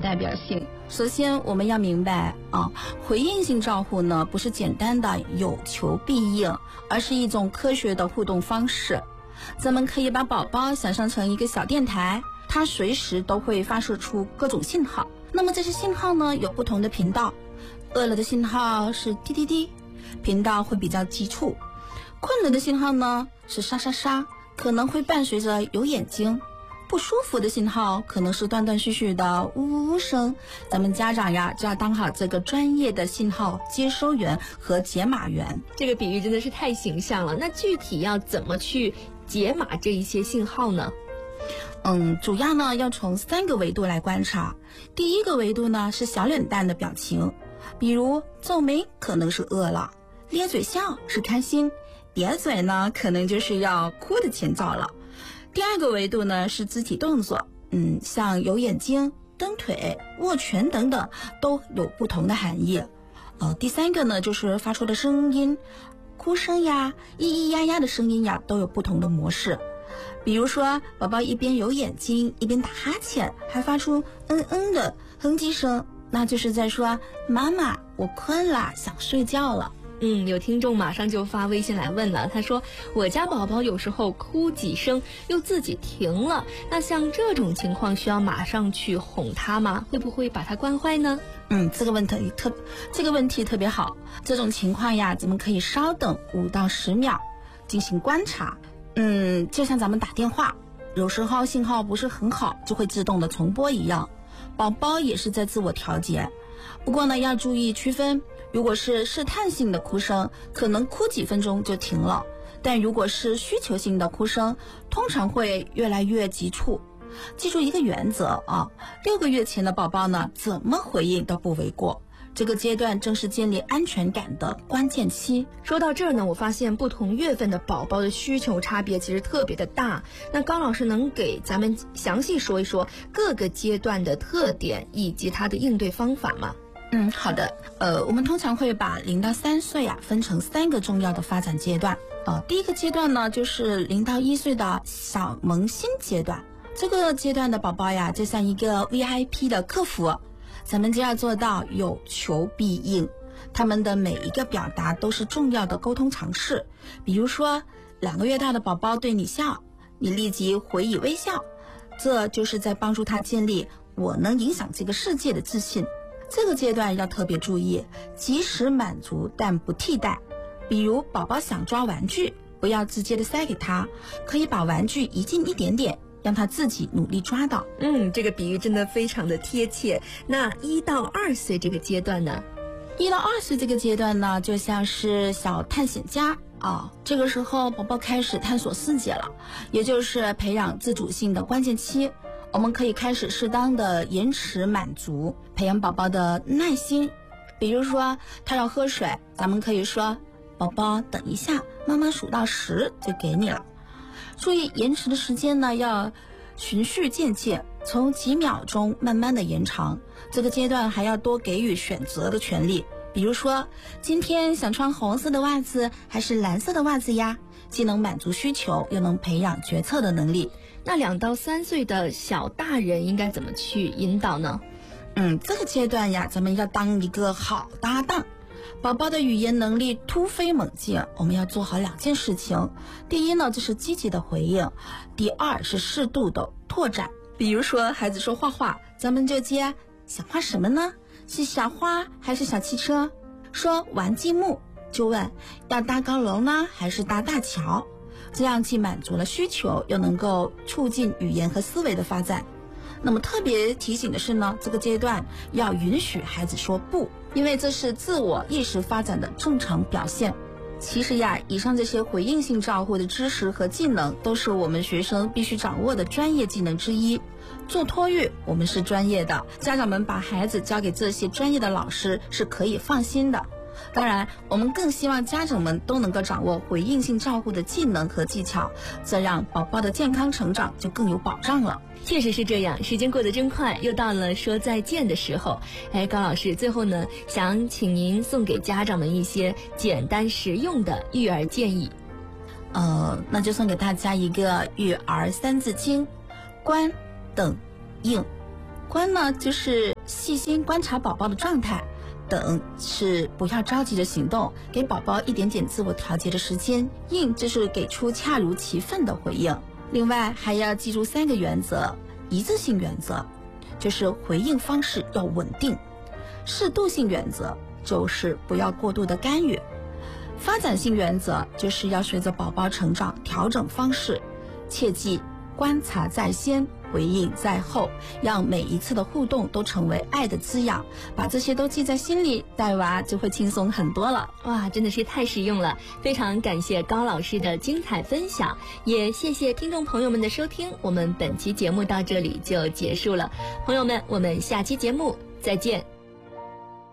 代表性。首先我们要明白回应性照护呢不是简单的有求必应，而是一种科学的互动方式。咱们可以把宝宝想象成一个小电台，它随时都会发射出各种信号。那么这些信号呢有不同的频道，饿了的信号是滴滴滴，频道会比较急促；困了的信号呢是沙沙沙，可能会伴随着有眼睛；不舒服的信号可能是断断续续的呜呜呜声。咱们家长呀就要当好这个专业的信号接收员和解码员。 这个比喻真的是太形象了。那具体要怎么去解码这一些信号呢？ 主要呢要从3个维度来观察。第一个维度呢是小脸蛋的表情，比如皱眉可能是饿了，咧嘴笑是开心，瘪嘴呢可能就是要哭的前兆了。第二个维度呢是肢体动作，像有眼睛、蹬腿、握拳等等都有不同的含义。第三个呢就是发出的声音，哭声呀、咿咿呀呀的声音呀都有不同的模式。比如说宝宝一边有眼睛一边打哈欠，还发出的哼唧声，那就是在说妈妈我困了，想睡觉了。 有听众马上就发微信来问了，他说我家宝宝有时候哭几声又自己停了，那像这种情况需要马上去哄他吗？会不会把他惯坏呢？ 这个问题特别好。这种情况呀咱们可以稍等5到10秒进行观察。就像咱们打电话，有时候信号不是很好就会自动的重播一样，宝宝也是在自我调节。不过呢要注意区分，如果是试探性的哭声，可能哭几分钟就停了，但如果是需求性的哭声，通常会越来越急促。记住一个原则6个月前的宝宝呢怎么回应都不为过，这个阶段正是建立安全感的关键期。 说到这儿呢，我发现不同月份的宝宝的需求差别其实特别的大。那高老师能给咱们详细说一说各个阶段的特点以及它的应对方法吗？ 好的。我们通常会把0到3岁分成3个重要的发展阶段。第一个阶段呢就是0到1岁的小萌新阶段。这个阶段的宝宝呀就像一个 VIP 的客服，咱们就要做到有求必应，他们的每一个表达都是重要的沟通尝试。比如说2个月大的宝宝对你笑，你立即回以微笑，这就是在帮助他建立我能影响这个世界的自信。这个阶段要特别注意及时满足但不替代。比如宝宝想抓玩具，不要直接的塞给他，可以把玩具移近一点点，让他自己努力抓到。 这个比喻真的非常的贴切。那1到2岁这个阶段呢 ？1到2岁这个阶段呢就像是小探险家这个时候宝宝开始探索世界了，也就是培养自主性的关键期。我们可以开始适当的延迟满足，培养宝宝的耐心。比如说他要喝水，咱们可以说宝宝等一下，妈妈数到10就给你了。注意延迟的时间呢要循序渐进，从几秒钟慢慢的延长。这个阶段还要多给予选择的权利，比如说今天想穿红色的袜子还是蓝色的袜子呀，既能满足需求又能培养决策的能力。 那2到3岁的小大人应该怎么去引导呢？ 这个阶段呀咱们要当一个好搭档。宝宝的语言能力突飞猛进，我们要做好2件事情。第一呢就是积极的回应，第二是适度的拓展。比如说孩子说画画，咱们就接想画什么呢？是小花还是小汽车？说玩积木就问要搭高楼呢还是搭大桥？这样既满足了需求，又能够促进语言和思维的发展。那么特别提醒的是呢，这个阶段要允许孩子说不，因为这是自我意识发展的正常表现。其实呀，以上这些回应性照护的知识和技能都是我们学生必须掌握的专业技能之一。做托育我们是专业的，家长们把孩子交给这些专业的老师是可以放心的。当然我们更希望家长们都能够掌握回应性照护的技能和技巧，这样宝宝的健康成长就更有保障了。 确实是这样，时间过得真快，又到了说再见的时候。高老师，最后呢，想请您送给家长们一些简单实用的育儿建议。 那就送给大家一个育儿3字经：观、等、应。观呢，就是细心观察宝宝的状态等，是不要着急的行动，给宝宝一点点自我调节的时间。应就是给出恰如其分的回应。另外还要记住3个原则：一致性原则就是回应方式要稳定；适度性原则就是不要过度的干预；发展性原则就是要随着宝宝成长调整方式。切记观察在先，回应在后，让每一次的互动都成为爱的滋养。把这些都记在心里，带娃就会轻松很多了。 哇，真的是太实用了！非常感谢高老师的精彩分享，也谢谢听众朋友们的收听。我们本期节目到这里就结束了，朋友们，我们下期节目再见。